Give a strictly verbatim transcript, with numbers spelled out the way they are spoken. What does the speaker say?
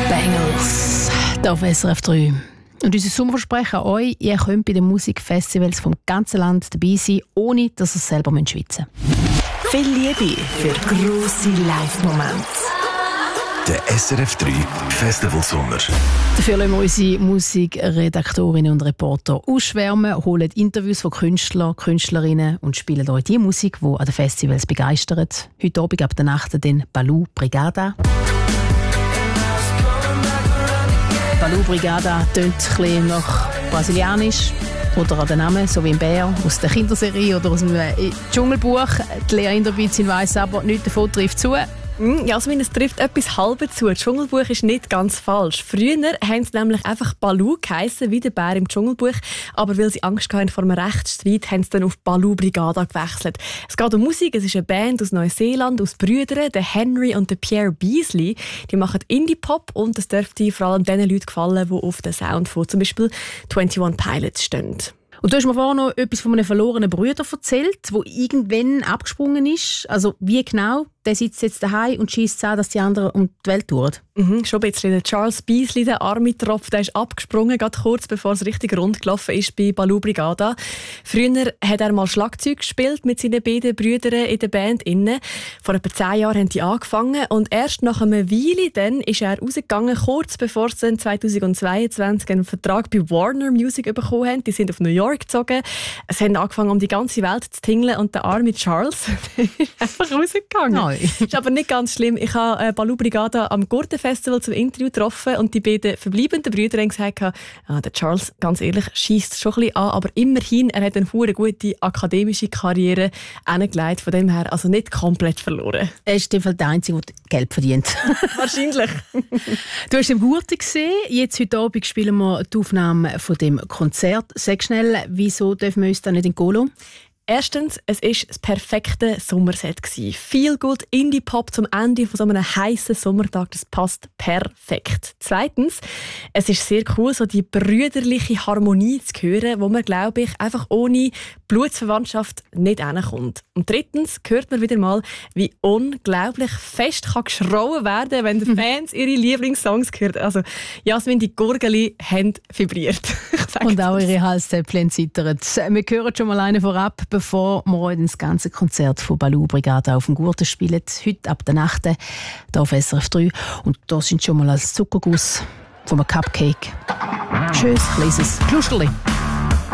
Bangles, hier auf S R F drei. Und unser Sommerversprechen an euch, ihr könnt bei den Musikfestivals vom ganzen Land dabei sein, ohne dass ihr selber schwitzen müsst. Viel Liebe für grosse Live-Momente. Der S R F drei Festival Sommer. Dafür lassen wir unsere Musikredaktorinnen und Reporter ausschwärmen, holen Interviews von Künstlern, Künstlerinnen und spielen euch die Musik, die an den Festivals begeistert. Heute Abend ab der Nacht den Balou Brigada. Balou Brigada tönt ein bisschen nach brasilianisch oder an den Namen, so wie ein Bär aus der Kinderserie oder aus dem Dschungelbuch. Die Lea Inderbizin weiss aber, nichts davon trifft zu. Jasmin, es trifft etwas halb zu. Das Dschungelbuch ist nicht ganz falsch. Früher haben sie nämlich einfach Balou geheissen, wie der Bär im Dschungelbuch. Aber weil sie Angst hatten vor einem Rechtsstreit, haben sie dann auf Balou Brigada gewechselt. Es geht um Musik. Es ist eine Band aus Neuseeland, aus Brüdern, der Henry und der Pierre Beasley. Die machen Indie-Pop und das dürfte vor allem den Leuten gefallen, die auf den Sound von zum Beispiel einundzwanzig Pilots stehen. Und du hast mir vorher noch etwas von einem verlorenen Bruder erzählt, der irgendwann abgesprungen ist. Also wie genau? Der sitzt jetzt daheim und schießt an, dass die anderen um die Welt touren. Mhm, schon ein bisschen. Der Charles Beasley, der arme Tropf, der ist abgesprungen, gerade kurz bevor es richtig rund gelaufen ist bei Balou Brigada. Früher hat er mal Schlagzeug gespielt mit seinen beiden Brüdern in der Band. Vor etwa zehn Jahren haben die angefangen und erst nach einer Weile dann ist er rausgegangen, kurz bevor sie dann zweitausendzweiundzwanzig einen Vertrag bei Warner Music bekommen haben. Die sind auf New York gezogen. Es haben angefangen, um die ganze Welt zu tingeln und der arme Charles ist einfach rausgegangen. Nein. Ist aber nicht ganz schlimm. Ich habe äh, Balou Brigada am Gurtenfestival zum Interview getroffen und die beiden verbleibenden Brüder haben gesagt, ah, der Charles, ganz ehrlich, schiesst schon ein bisschen an, aber immerhin, er hat eine hure gute akademische Karriere hingelegt, von dem her also nicht komplett verloren. Er ist in dem Fall der Einzige, der Geld verdient. Wahrscheinlich. Du hast den Gurten gesehen. Jetzt heute Abend spielen wir die Aufnahme von dem Konzert. Sag schnell, wieso dürfen wir uns da nicht in Golo? Erstens, es war das perfekte Sommerset. Feel good Indie-Pop zum Ende von so einem heissen Sommertag, das passt perfekt. Zweitens, es ist sehr cool, so die brüderliche Harmonie zu hören, wo man, glaube ich, einfach ohne Blutsverwandtschaft nicht hinkommt. Und drittens hört man wieder mal, wie unglaublich fest kann geschrauen werden, wenn die Fans ihre Lieblingssongs hören. Also, Jasmin, die Gurgeli haben vibriert. Und auch ihre Halszäpfchen zittern. Wir hören schon mal eine vorab, bevor wir heute das ganze Konzert von Balou Brigada auf dem Gurten spielen. Heute ab der Nacht hier auf S R F drei. Und da sind schon mal als Zuckerguss von einem Cupcake. Schönes, kleines Klusterli.